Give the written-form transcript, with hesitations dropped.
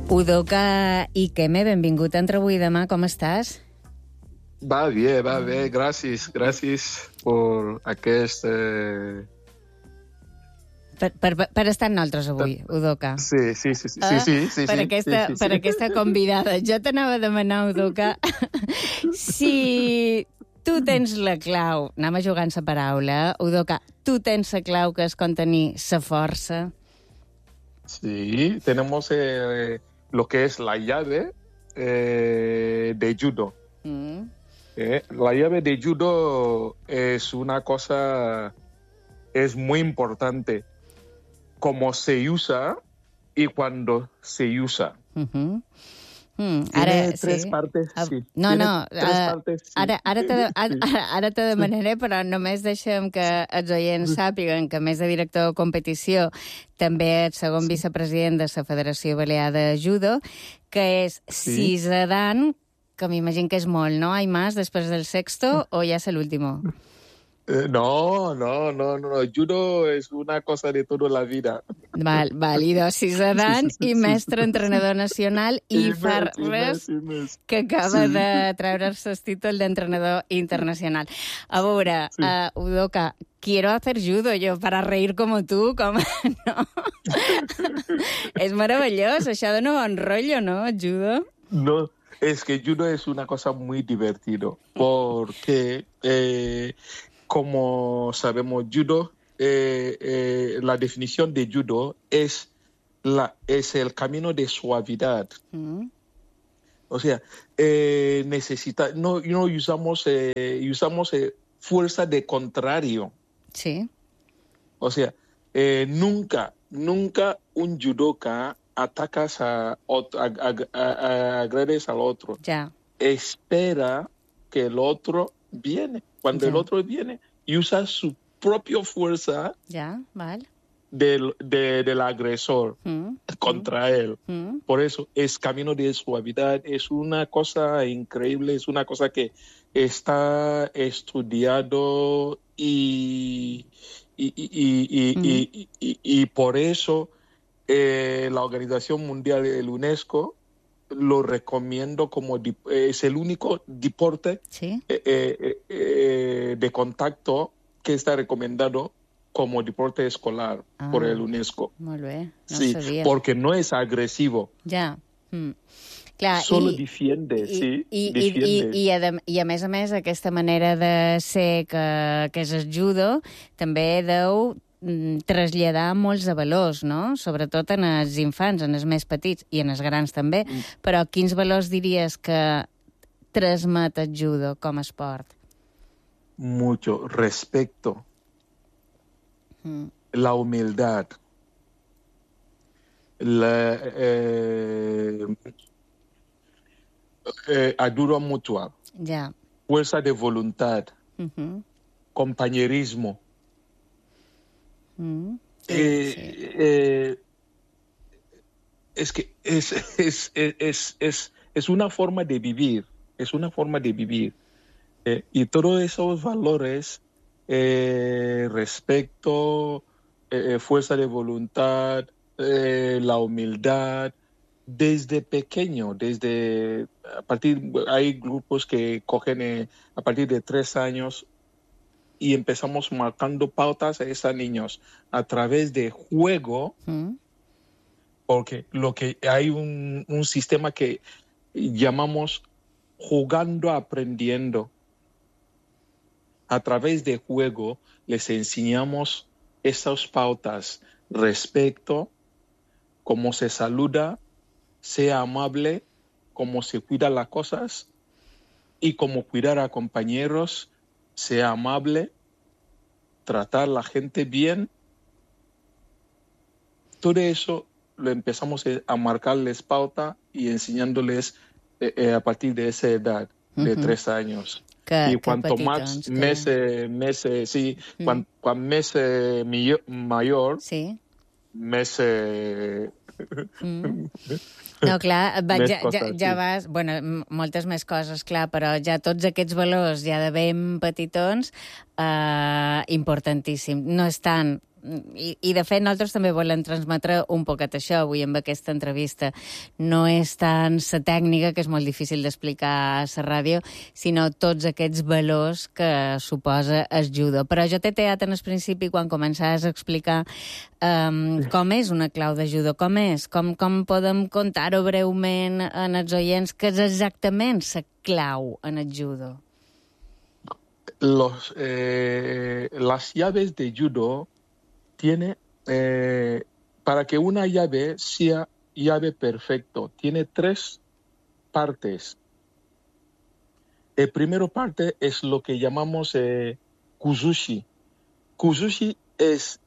Udoka Ikeme, benvingut a Entre avui i demà, com estàs? Va bé, gràcies per aquest... Per estar amb nosaltres avui, Udoka. Sí. Per aquesta convidada. Jo t'anava a demanar, Udoka, si tu tens la clau, anem a jugar en la paraula, Udoka, tu tens la clau que és contenir la força? Sí, tenemos lo que es la llave de judo. La llave de judo es una cosa, es muy importante, cómo se usa y cuando se usa. Ara, tres sí. partes, sí. No, tres partes, sí. Ara te demanaré, però només deixem que els oients sàpiguen que, a més de director de competició, també ets segon vicepresident de la Federació Balear de Judo, que és sisè dan, que m'imagino que és molt, no? Hay más després del sexto o ja és l'último? No. Judo es una cosa de toda la vida. Válido, sisè dan i mestre entrenador nacional i fa res que acaba de treure's el títol d'entrenador internacional. A veure, Udoka, quiero hacer judo yo para reír como tú, com... No? És meravellós, això de no bon rotllo, no, judo? No, es que judo es una cosa muy divertido, porque... como sabemos, judo, la definición de judo es el camino de suavidad. O sea, no usamos fuerza de contrario. Sí. O sea, nunca un judoka atacas agredes al otro. Ya. Espera que el otro viene. Cuando el otro viene y usa su propia fuerza del agresor contra él. Por eso es camino de suavidad, es una cosa increíble, es una cosa que está estudiado y por eso la Organización Mundial del UNESCO lo recomiendo como es el único deporte de contacto que está recomendado como deporte escolar por el UNESCO. Molt bé, no sabia. Porque no es agresivo. Ja. Clar, solo defiende, sí. I a més, aquesta manera de ser que és el judo també deu traslladar molts de valors, no? Sobretot en els infants, en els més petits, i en els grans també. Però quins valors diries que transmet el judo com a esport? Mucho respeto, la humildad, ayuda mutua, fuerza de voluntad, compañerismo. Es que es una forma de vivir, y todos esos valores, respeto, fuerza de voluntad, la humildad, desde pequeño, hay grupos que cogen a partir de 3 años y empezamos marcando pautas a esos niños a través de juego, porque hay un sistema que llamamos jugando aprendiendo. A través de juego les enseñamos esas pautas, respeto, cómo se saluda, sea amable, cómo se cuidan las cosas y cómo cuidar a compañeros, sea amable, tratar a la gente bien. Todo eso lo empezamos a marcarles pauta y enseñándoles a partir de esa edad, de 3 años. Y cuanto más meses mayor, més... No, clar, ja vas... Bueno, moltes més coses, clar, però ja tots aquests valors, ja de ben petitons, importantíssim. No és tant I de fet, nosaltres també volem transmetre un poquet això avui amb aquesta entrevista. No és tant la tècnica, que és molt difícil d'explicar a la ràdio, sinó tots aquests valors que suposa el judo. Però jo t'he teat en el principi, quan començaves a explicar com és una clau de judo, com és, com podem contar-ho breument en els oients, que és exactament la clau en el judo. Las llaves de judo tiene, para que una llave sea llave perfecto, tiene 3 partes. El primero parte es lo que llamamos kuzushi. Kuzushi es